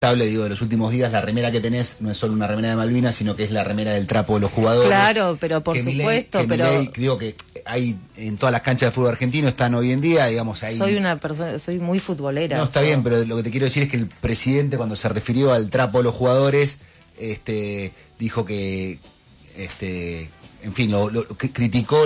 digo, de los últimos días, la remera que tenés no es solo una remera de Malvinas, sino que es la remera del trapo de los jugadores. Claro, pero por supuesto, Milei, digo que hay en todas las canchas de fútbol argentino están hoy en día, digamos, ahí. Soy muy futbolera. No, está bien, pero lo que te quiero decir es que el presidente, cuando se refirió al trapo de los jugadores, dijo que, en fin, que criticó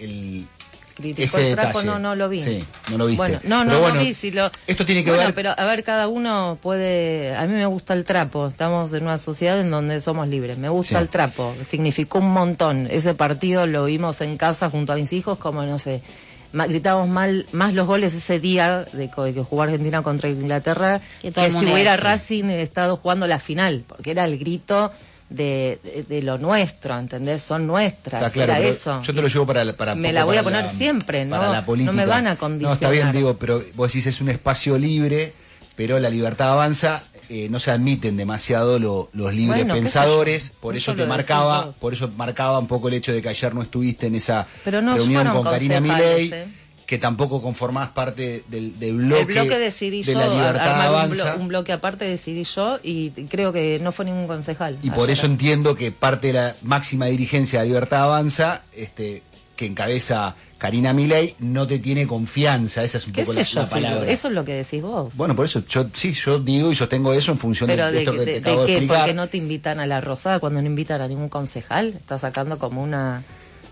ese trapo, detalle. no lo vi. Sí, no lo viste. Bueno, no vi. Esto tiene que ver... pero a ver, cada uno puede... A mí me gusta el trapo. Estamos en una sociedad en donde somos libres. Me gusta el trapo. Significó un montón. Ese partido lo vimos en casa junto a mis hijos, como, no sé, gritábamos más los goles ese día de que jugó Argentina contra Inglaterra, que si hubiera Racing estado jugando la final, porque era el grito... De lo nuestro, ¿entendés? Son nuestras, está claro, era eso. Yo te lo llevo para me la voy a poner siempre, ¿no? Para la política. No me van a condicionar. No, está bien, digo, pero vos decís es un espacio libre, pero la libertad avanza, no se admiten demasiado los libres pensadores, por eso marcaba un poco el hecho de que ayer no estuviste en esa reunión con Karina Milei. Que tampoco conformás parte del bloque. El bloque decidí de yo, la Libertad Avanza. Un bloque aparte decidí yo y creo que no fue ningún concejal. Y por eso entiendo que parte de la máxima dirigencia de la Libertad Avanza, que encabeza Karina Milei, no te tiene confianza. Esa es un poco la palabra. Eso es lo que decís vos. Bueno, por eso yo digo y sostengo eso en función de esto que te acabo de explicar. ¿Porque no te invitan a la Rosada cuando no invitan a ningún concejal? Estás sacando como una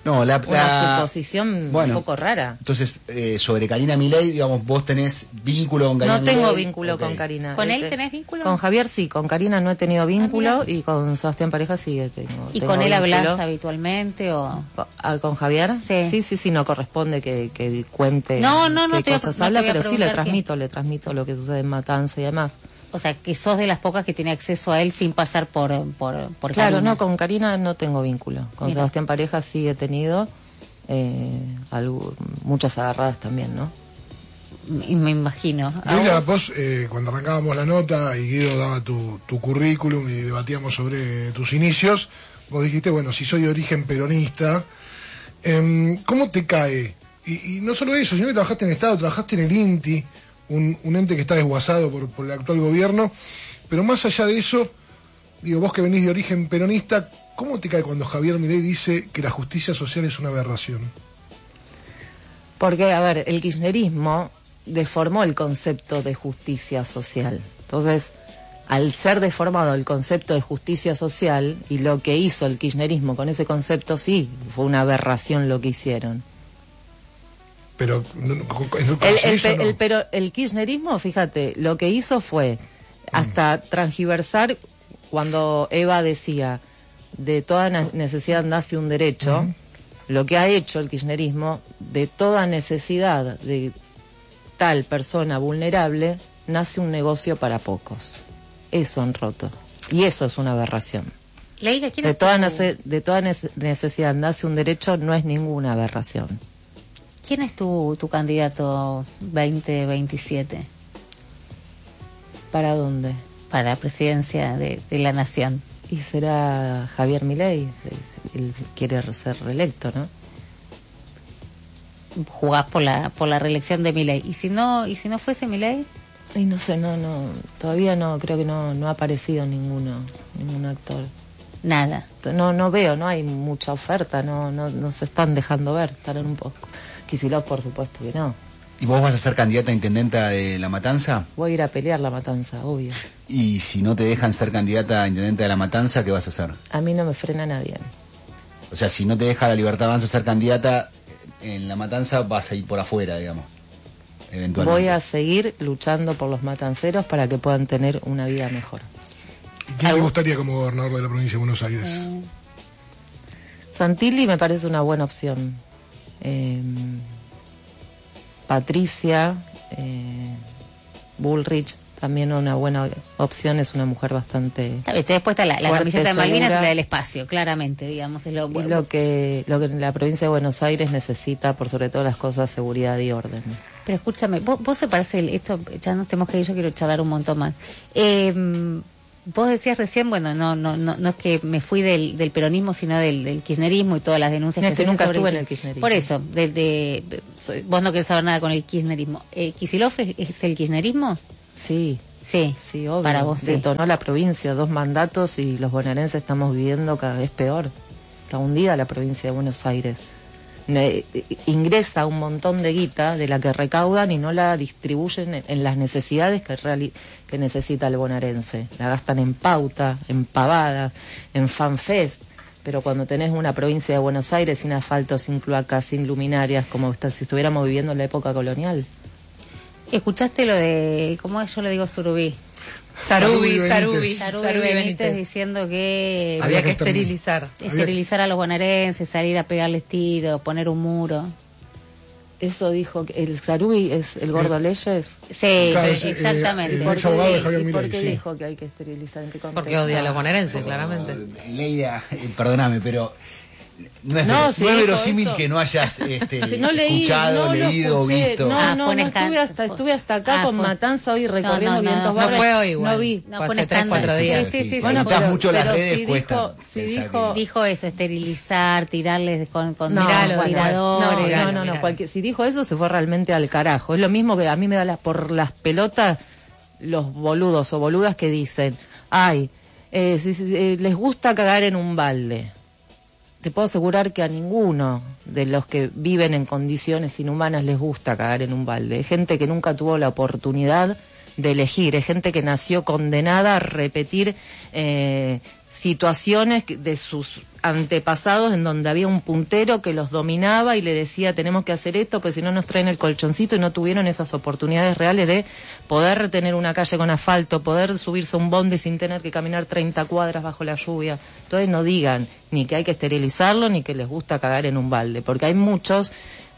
suposición un poco rara. Entonces, sobre Karina Milei, digamos, vos tenés vínculo con Karina Milei. No tengo vínculo con Karina. ¿Con él tenés vínculo? Con Javier sí, con Karina no he tenido vínculo y con Sebastián Pareja sí tengo. ¿Y con él hablas habitualmente o...? ¿Con Javier? Sí, no corresponde que cuente qué cosas habla, pero sí le transmito lo que sucede en Matanza y demás. O sea, que sos de las pocas que tiene acceso a él sin pasar por Claro, Karina. no, con Karina no tengo vínculo. Con Sebastián Pareja sí he tenido muchas agarradas también, ¿no? Me imagino. Leila, vos, cuando arrancábamos la nota y Guido daba tu currículum y debatíamos sobre tus inicios, vos dijiste, bueno, si soy de origen peronista, ¿cómo te cae? Y no solo eso, sino que trabajaste en el Estado, trabajaste en el INTI, un ente que está desguazado por el actual gobierno, pero más allá de eso, digo, vos que venís de origen peronista, ¿cómo te cae cuando Javier Milei dice que la justicia social es una aberración? Porque, a ver, el kirchnerismo deformó el concepto de justicia social. Entonces, al ser deformado el concepto de justicia social, y lo que hizo el kirchnerismo con ese concepto, sí, fue una aberración lo que hicieron. Pero el kirchnerismo, fíjate, lo que hizo fue hasta transgiversar cuando Eva decía de toda necesidad nace un derecho, lo que ha hecho el kirchnerismo, de toda necesidad de tal persona vulnerable nace un negocio para pocos. Eso han roto. Y eso es una aberración. Leila, de toda necesidad nace un derecho no es ninguna aberración. ¿Quién es tu candidato 2027? ¿Para dónde? Para la presidencia de la nación. Y será Javier Milei, él quiere ser reelecto, ¿no? Jugás por la reelección de Milei. ¿Y si no fuese Milei? Y no sé, todavía no, creo que no ha aparecido ningún actor. Nada. No veo, no hay mucha oferta, no se están dejando ver, estarán un poco. Kicillof, por supuesto que no. ¿Y vos vas a ser candidata a intendenta de La Matanza? Voy a ir a pelear La Matanza, obvio. ¿Y si no te dejan ser candidata a intendenta de La Matanza, qué vas a hacer? A mí no me frena nadie. O sea, si no te deja la Libertad Avanza ser candidata en La Matanza, vas a ir por afuera, digamos, eventualmente. Voy a seguir luchando por los matanceros para que puedan tener una vida mejor. ¿Quién te gustaría como gobernador de la provincia de Buenos Aires? Santilli me parece una buena opción. Patricia Bullrich también una buena opción, es una mujer bastante. ¿Sabes? Después está la camiseta de Malvinas y la del espacio, claramente, digamos. Es lo que la provincia de Buenos Aires necesita, por sobre todas las cosas, seguridad y orden. Pero escúchame, vos se parece, esto ya nos tenemos que ir, yo quiero charlar un montón más. Vos decías recién, bueno, no es que me fui del peronismo, sino del kirchnerismo y todas las denuncias que nunca estuve en el kirchnerismo. Por eso, vos no querés saber nada con el kirchnerismo. ¿Kicillof es el kirchnerismo? Sí. Sí, obvio. Para vos sí. Detonó la provincia, 2 mandatos y los bonaerenses estamos viviendo cada vez peor. Cada un día la provincia de Buenos Aires ingresa un montón de guita de la que recaudan y no la distribuyen en las necesidades que necesita el bonaerense. La gastan en pauta, en pavadas, en fanfest. Pero cuando tenés una provincia de Buenos Aires sin asfalto, sin cloacas, sin luminarias, como si estuviéramos viviendo en la época colonial. ¿Escuchaste lo de, cómo es? Yo le digo Surubí? Sarubi Benítez diciendo que había que esterilizar a los bonaerenses, salir a pegarles tiros, poner un muro. Eso dijo que el Sarubi es el gordo Leyes. Sí, claro, exactamente. ¿Por qué dijo que hay que esterilizar? ¿En qué contexto? Porque odia a los bonaerenses, claramente. Leida, perdóname, pero no es verosímil que no hayas escuchado, leído, visto. Estuve hasta acá con Matanza hoy recorriendo 500 barrios. No fue hoy, igual. No vi. No, hace 3-4 días. Sí. Bueno, mucho las redes, cuesta. Dijo eso, esterilizar, tirarles con tiradores. No. Si dijo eso, se fue realmente al carajo. Es lo mismo que a mí me da por las pelotas los boludos o boludas que dicen, les gusta cagar en un balde. Te puedo asegurar que a ninguno de los que viven en condiciones inhumanas les gusta cagar en un balde. Hay gente que nunca tuvo la oportunidad de elegir, hay gente que nació condenada a repetir situaciones de sus antepasados en donde había un puntero que los dominaba y le decía tenemos que hacer esto, pues si no nos traen el colchoncito, y no tuvieron esas oportunidades reales de poder tener una calle con asfalto, poder subirse a un bondi sin tener que caminar 30 cuadras bajo la lluvia. Entonces no digan ni que hay que esterilizarlo ni que les gusta cagar en un balde, porque hay muchos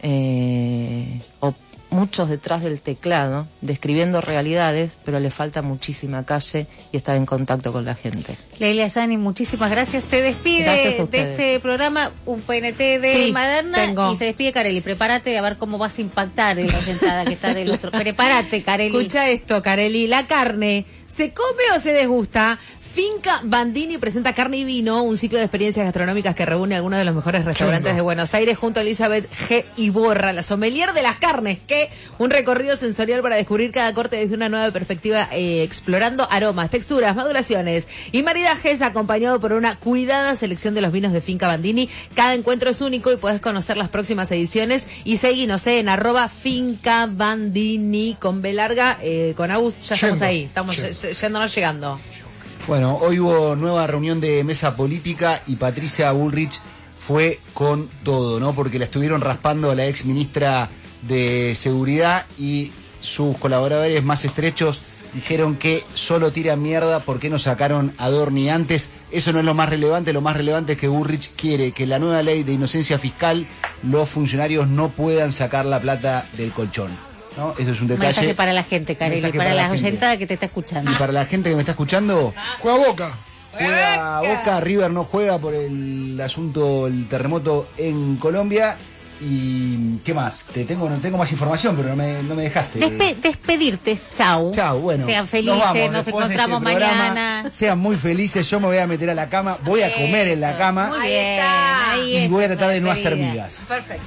muchos detrás del teclado, describiendo realidades, pero le falta muchísima calle y estar en contacto con la gente. Leila Yani, muchísimas gracias. Se despide de este programa un PNT de Maderna y se despide Carelli. Prepárate a ver cómo vas a impactar en la sentada que está del otro. Prepárate, Carelli. Escucha esto, Carelli. La carne, ¿se come o se desgusta? Finca Bandini presenta Carne y Vino, un ciclo de experiencias gastronómicas que reúne algunos de los mejores restaurantes de Buenos Aires junto a Elizabeth G. Iborra, la sommelier de las carnes, que un recorrido sensorial para descubrir cada corte desde una nueva perspectiva, explorando aromas, texturas, maduraciones y maridajes, acompañado por una cuidada selección de los vinos de Finca Bandini. Cada encuentro es único y puedes conocer las próximas ediciones y seguinos en @Finca Bandini con B larga, con Agus, ya estamos ahí, estamos llegando. Bueno, hoy hubo nueva reunión de mesa política y Patricia Bullrich fue con todo, ¿no? Porque la estuvieron raspando a la ex ministra de Seguridad y sus colaboradores más estrechos dijeron que solo tiran mierda porque no sacaron a Dorni antes. Eso no es lo más relevante es que Bullrich quiere que la nueva ley de inocencia fiscal los funcionarios no puedan sacar la plata del colchón, ¿no? Eso es un detalle. Mensaje para la gente, Carelli, para la oyentada que te está escuchando. Y para la gente que me está escuchando, juega Boca. Juega Boca, River no juega por el asunto, el terremoto en Colombia. ¿Y qué más? No tengo más información, pero no me dejaste. Despedirte, chau. Chau, bueno. Sean felices, nos encontramos mañana. Sean muy felices, yo me voy a meter a la cama, voy a comer en la cama. Muy bien, y voy a tratar de no hacer migas. Perfecto.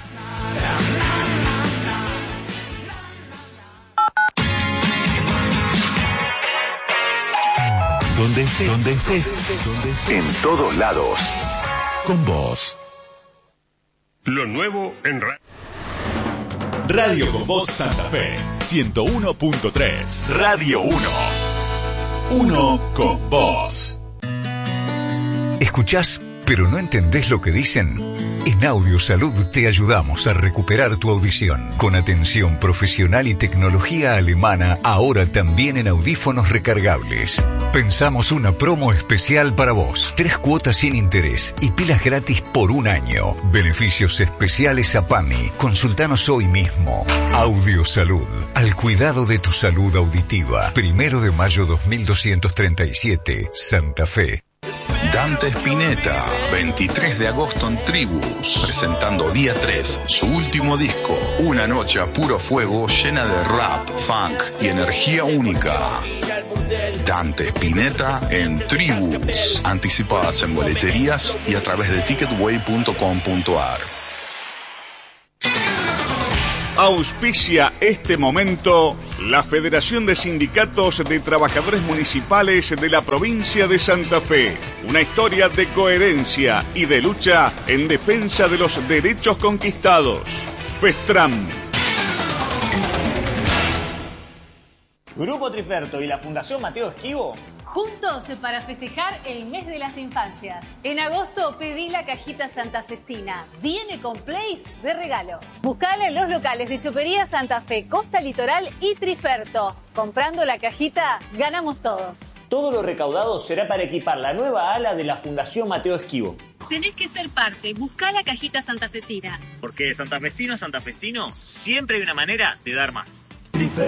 Donde estés, en todos lados, con vos. Lo nuevo en Radio con Voz Santa Fe, 101.3. Radio 1. Uno con vos. ¿Escuchás, pero no entendés lo que dicen? En Audio Salud te ayudamos a recuperar tu audición. Con atención profesional y tecnología alemana, ahora también en audífonos recargables. Pensamos una promo especial para vos. 3 cuotas sin interés y pilas gratis por 1 año. Beneficios especiales a PAMI. Consultanos hoy mismo. Audio Salud. Al cuidado de tu salud auditiva. 1 de mayo 2237. Santa Fe. Dante Spinetta, 23 de agosto en Tribus, presentando día 3, su último disco, una noche a puro fuego llena de rap, funk y energía única. Dante Spinetta en Tribus, anticipadas en boleterías y a través de ticketway.com.ar. Auspicia este momento La Federación de Sindicatos de Trabajadores Municipales de la provincia de Santa Fe. Una historia de coherencia y de lucha en defensa de los derechos conquistados. FESTRAM. Grupo Triferto y la Fundación Mateo Esquivo. Juntos para festejar el mes de las infancias. En agosto pedí la cajita santafesina. Viene con plays de regalo. Buscala en los locales de Chopería Santa Fe, Costa Litoral y Triferto. Comprando la cajita, ganamos todos. Todo lo recaudado será para equipar la nueva ala de la Fundación Mateo Esquivo. Tenés que ser parte. Buscá la cajita santafesina. Porque santafesino, siempre hay una manera de dar más.